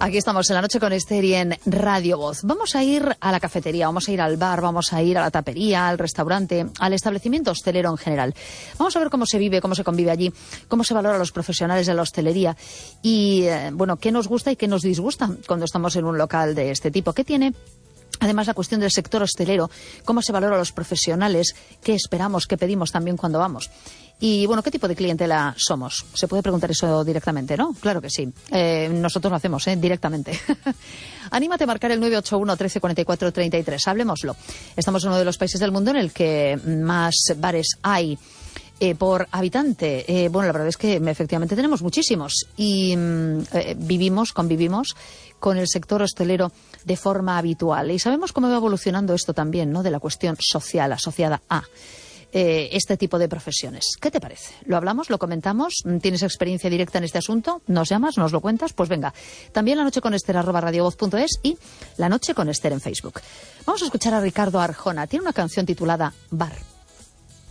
Aquí estamos en La Noche con Esther y en Radio Voz. Vamos a ir a la cafetería, vamos a ir al bar, vamos a ir a la tapería, al restaurante, al establecimiento hostelero en general. Vamos a ver cómo se vive, cómo se convive allí, cómo se valora a los profesionales de la hostelería y, bueno, qué nos gusta y qué nos disgusta cuando estamos en un local de este tipo. ¿Qué tiene? Además, la cuestión del sector hostelero, cómo se valora a los profesionales, qué esperamos, qué pedimos también cuando vamos. Y, bueno, ¿qué tipo de clientela somos? Se puede preguntar eso directamente, ¿no? Claro que sí. Nosotros lo hacemos, directamente. Anímate a marcar el 981 13 44 33. Hablemoslo. Estamos en uno de los países del mundo en el que más bares hay por habitante. Bueno, la verdad es que efectivamente tenemos muchísimos y convivimos con el sector hostelero de forma habitual. Y sabemos cómo va evolucionando esto también, ¿no? De la cuestión social asociada a este tipo de profesiones. ¿Qué te parece? ¿Lo hablamos? ¿Lo comentamos? ¿Tienes experiencia directa en este asunto? ¿Nos llamas? ¿Nos lo cuentas? Pues venga. También La Noche con Esther @radiovoz.es y La Noche con Esther en Facebook. Vamos a escuchar a Ricardo Arjona. Tiene una canción titulada Bar.